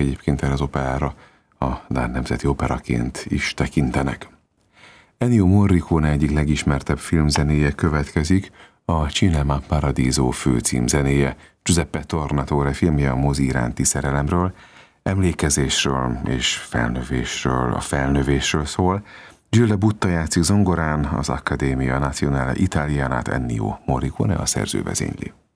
egyébként erre az operára a Dán Nemzeti Operaként is tekintenek. Ennio Morricone egyik legismertebb filmzenéje következik, a Cinema Paradiso főcímzenéje, Giuseppe Tornatore filmje a mozi iránti szerelemről, emlékezésről és felnövésről, a felnövésről szól. Gilles Butta játszik zongorán, az Accademia Nazionale Italianát Ennio Morricone a szerző vezényli.